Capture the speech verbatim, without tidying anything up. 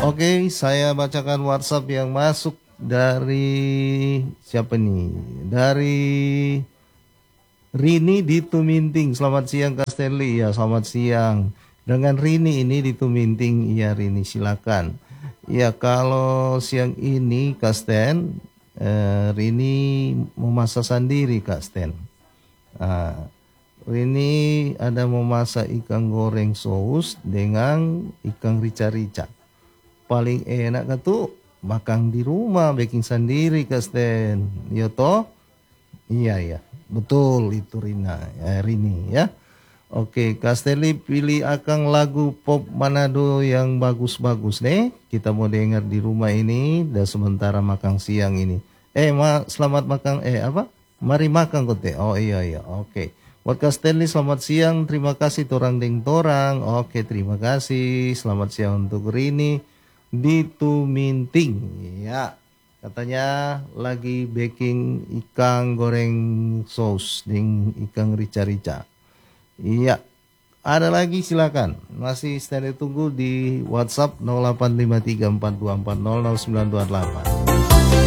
Oke, saya bacakan WhatsApp yang masuk dari siapa nih? Dari Rini di Tuminting. Selamat siang Kak Stanley. Ya, selamat siang. Dengan Rini ini di Tuminting. Iya Rini, silakan. Ya, kalau siang ini Kak Stan, eh, Rini memasak sendiri Kak Stan. Ah, Rini ada memasak ikan goreng saus dengan ikan rica-rica. Paling enak kan tuh makan di rumah, baking sendiri Kak Stan. Ya toh? Iya ya, betul itu Rina, ya, Rini ya. Oke, Kak Stanley pilih akan lagu pop Manado yang bagus-bagus nih. Kita mau dengar di rumah ini dan sementara makan siang ini. Eh, ma, selamat makan. Eh, apa? Mari makan kote. Oh iya iya. Oke. Buat Kak Stanley selamat siang. Terima kasih torang deng torang. Oke, terima kasih. Selamat siang untuk Rini di Tuminting. Ya. Katanya lagi baking ikan goreng saus dengan ikan rica-rica. Iya. Ada lagi silakan. Masih stand tunggu di WhatsApp nol delapan lima tiga empat dua empat nol nol sembilan dua delapan.